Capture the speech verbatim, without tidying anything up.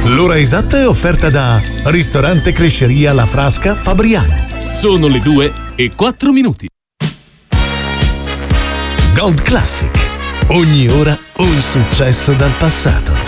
L'ora esatta è offerta da Ristorante Cresceria La Frasca Fabriano. Sono le due e quattro minuti. Gold Classic. Ogni ora un successo dal passato.